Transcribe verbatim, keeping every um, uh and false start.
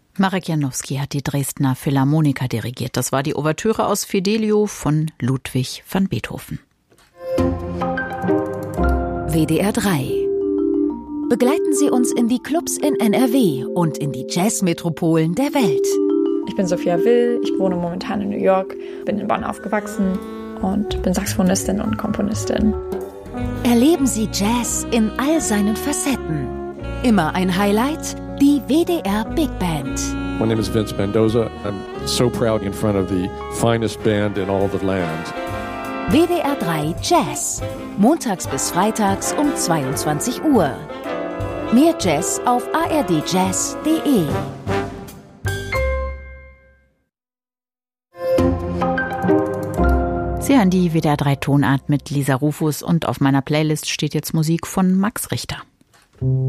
Marek Janowski hat die Dresdner Philharmoniker dirigiert. Das war die Ouvertüre aus Fidelio von Ludwig van Beethoven. W D R drei. Begleiten Sie uns in die Clubs in N R W und in die Jazzmetropolen der Welt. Ich bin Sophia Will, ich wohne momentan in New York, bin in Bonn aufgewachsen und bin Saxophonistin und Komponistin. Erleben Sie Jazz in all seinen Facetten. Immer ein Highlight, die W D R Big Band. My name is Vince Mendoza. I'm so proud in front of the finest band in all the land. W D R drei Jazz. Montags bis freitags um zweiundzwanzig Uhr. Mehr Jazz auf a r d jazz punkt d e. Sie hören die W D R drei Tonart mit Lisa Rufus und auf meiner Playlist steht jetzt Musik von Max Richter.